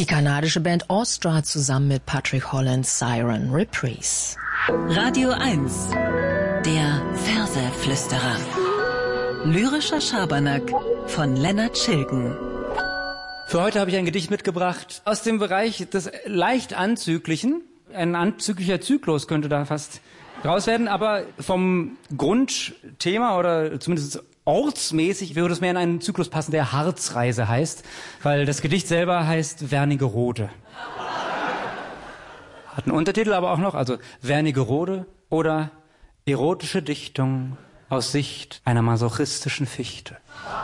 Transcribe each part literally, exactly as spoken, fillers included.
Die kanadische Band Austra zusammen mit Patrick Hollands Siren Reprise. Radio eins, der Verseflüsterer. Lyrischer Schabernack von Lennart Schilgen. Für heute habe ich ein Gedicht mitgebracht aus dem Bereich des leicht Anzüglichen. Ein anzüglicher Zyklus könnte da fast raus werden, aber vom Grundthema oder zumindest ortsmäßig würde es mehr in einen Zyklus passen, der Harzreise heißt, weil das Gedicht selber heißt Wernigerode. Hat einen Untertitel aber auch noch, also Wernigerode oder erotische Dichtung aus Sicht einer masochistischen Fichte.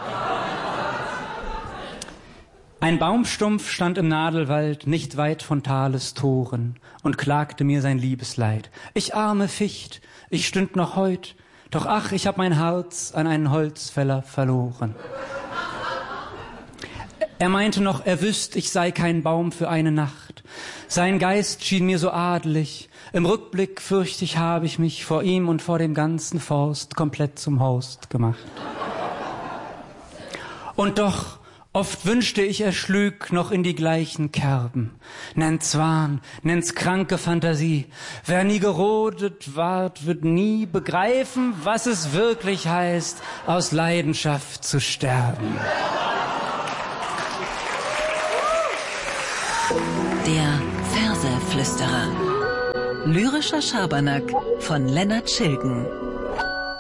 Ein Baumstumpf stand im Nadelwald, nicht weit von Thales Toren, und klagte mir sein Liebesleid. Ich arme Ficht, ich stünd noch heut, doch ach, ich hab mein Herz an einen Holzfäller verloren. Er meinte noch, er wüsst, ich sei kein Baum für eine Nacht. Sein Geist schien mir so adelig. Im Rückblick fürcht ich, habe ich mich vor ihm und vor dem ganzen Forst komplett zum Horst gemacht. Und doch, oft wünschte ich, er schlüg noch in die gleichen Kerben. Nennt's Wahn, nennt's kranke Fantasie. Wer nie gerodet ward, wird nie begreifen, was es wirklich heißt, aus Leidenschaft zu sterben. Der Verseflüsterer. Lyrischer Schabernack von Lennart Schilgen.